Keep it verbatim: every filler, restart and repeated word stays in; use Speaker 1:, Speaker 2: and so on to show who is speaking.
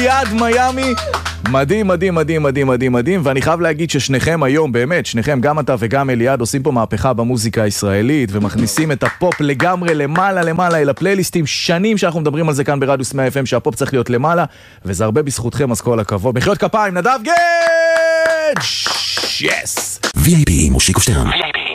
Speaker 1: ליד מיאמי. מדהים, מדהים, מדהים, מדהים, מדהים, מדהים, ואני חייב להגיד ששניכם היום, באמת, שניכם, גם אתה וגם אליעד, עושים פה מהפכה במוזיקה הישראלית, ומכניסים את הפופ לגמרי למעלה, למעלה, אל הפלייליסטים. שנים שאנחנו מדברים על זה כאן ברדיוס מאה אף אם, שהפופ צריך להיות למעלה, וזה הרבה בזכותכם, אז כל הכבוד. מחיאות כפיים, נדב גדג'! יס!
Speaker 2: וי איי פי מושיקו שטרן.